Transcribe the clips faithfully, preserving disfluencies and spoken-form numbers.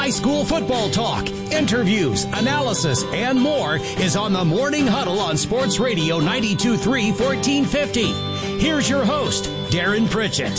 High school football talk, interviews, analysis, and more is on the Morning Huddle on Sports Radio ninety-two point three, fourteen fifty. Here's your host, Darren Pritchett.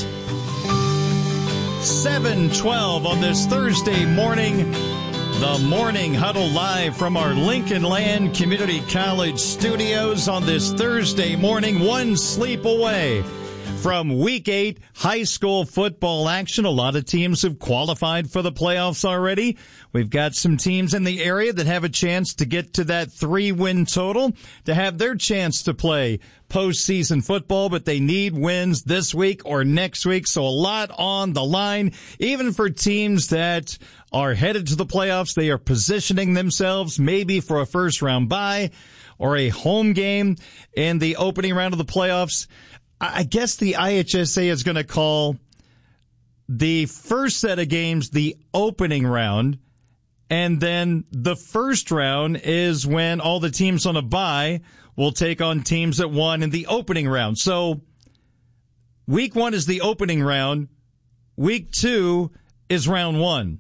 seven twelve on this Thursday morning. The Morning Huddle live from our Lincoln Land Community College studios on this Thursday morning, one sleep away from Week eight high school football action. A lot of teams have qualified for the playoffs already. We've got some teams in the area that have a chance to get to that three-win total to have their chance to play postseason football, but they need wins this week or next week, so a lot on the line. Even for teams that are headed to the playoffs, they are positioning themselves maybe for a first-round bye or a home game in the opening round of the playoffs. I guess the I H S A is going to call the first set of games the opening round, and then the first round is when all the teams on a bye will take on teams that won in the opening round. So week one is the opening round. Week two is round one.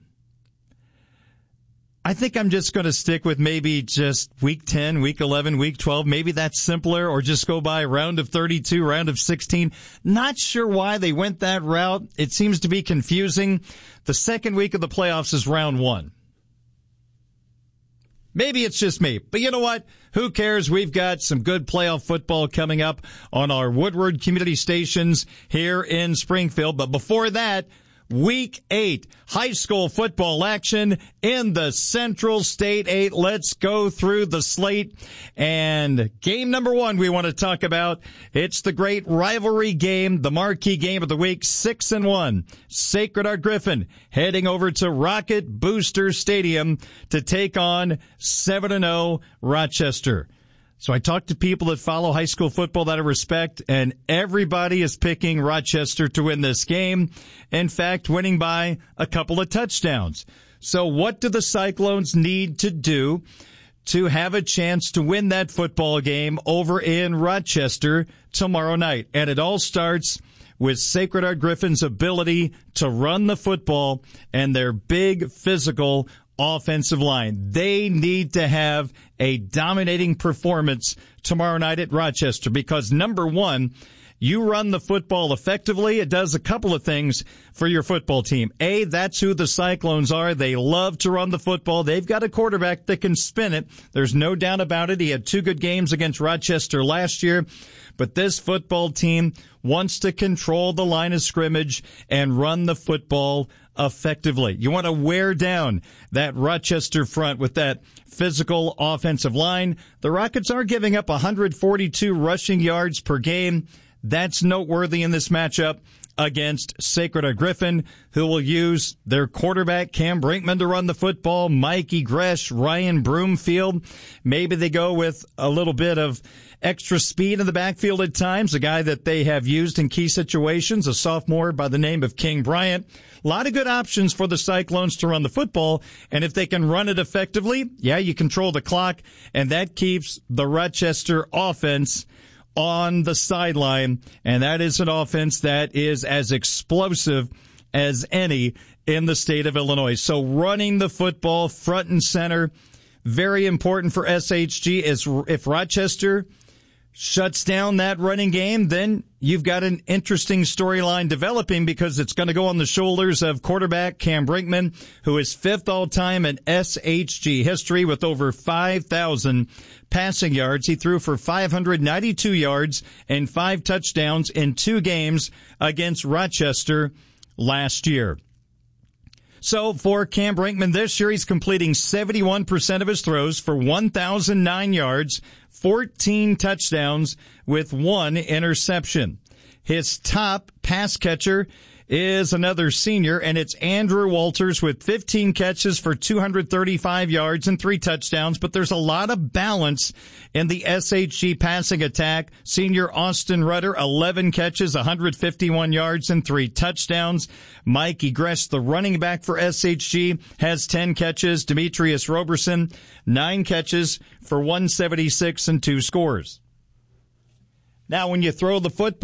I think I'm just going to stick with maybe just week ten, week eleven, week twelve. Maybe that's simpler, or just go by round of thirty-two, round of sixteen. Not sure why they went that route. It seems to be confusing. The second week of the playoffs is round one. Maybe it's just me, but you know what? Who cares? We've got some good playoff football coming up on our Woodward community stations here in Springfield. But before that, Week eight, high school football action in the Central State eight. Let's go through the slate. And game number one we want to talk about, it's the great rivalry game, the marquee game of the week, six and one. Sacred Heart Griffin heading over to Rocket Booster Stadium to take on seven and oh Rochester. So I talked to people that follow high school football that I respect, and everybody is picking Rochester to win this game. In fact, winning by a couple of touchdowns. So what do the Cyclones need to do to have a chance to win that football game over in Rochester tomorrow night? And it all starts with Sacred Heart Griffin's ability to run the football and their big physical offensive line. They need to have a dominating performance tomorrow night at Rochester because, number one, you run the football effectively. It does a couple of things for your football team. A, that's who the Cyclones are. They love to run the football. They've got a quarterback that can spin it. There's no doubt about it. He had two good games against Rochester last year. But this football team wants to control the line of scrimmage and run the football effectively. You want to wear down that Rochester front with that physical offensive line. The Rockets are giving up one hundred forty-two rushing yards per game. That's noteworthy in this matchup against Sacred Heart Griffin, who will use their quarterback, Cam Brinkman, to run the football, Mikey Gresh, Ryan Broomfield. Maybe they go with a little bit of extra speed in the backfield at times, a guy that they have used in key situations, a sophomore by the name of King Bryant. A lot of good options for the Cyclones to run the football, and if they can run it effectively, yeah, you control the clock, and that keeps the Rochester offense on the sideline, and that is an offense that is as explosive as any in the state of Illinois. So running the football front and center, very important for S H G. Is if Rochester shuts down that running game, then you've got an interesting storyline developing because it's going to go on the shoulders of quarterback Cam Brinkman, who is fifth all-time in S H G history with over five thousand passing yards. He threw for five hundred ninety-two yards and five touchdowns in two games against Rochester last year. So for Cam Brinkman this year, he's completing seventy-one percent of his throws for one thousand nine yards, fourteen touchdowns with one interception. His top pass catcher is another senior, and it's Andrew Walters with fifteen catches for two hundred thirty-five yards and three touchdowns. But there's a lot of balance in the S H G passing attack. Senior Austin Rudder, eleven catches, one hundred fifty-one yards and three touchdowns. Mikey Gresh, the running back for S H G, has ten catches. Demetrius Roberson, nine catches for one seventy-six and two scores. Now, when you throw the football,